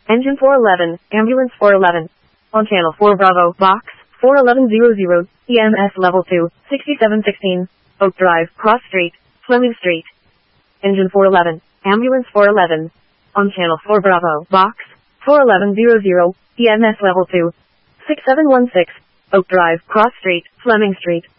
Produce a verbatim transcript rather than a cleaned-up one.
Engine four eleven, Ambulance four eleven. On Channel four Bravo, Box four eleven hundred, E M S Level two, sixty-seven sixteen, Oak Drive, Cross Street, Fleming Street. Engine four eleven, Ambulance four eleven. On Channel four Bravo, Box four eleven hundred, E M S Level two, six seven one six, Oak Drive, Cross Street, Fleming Street.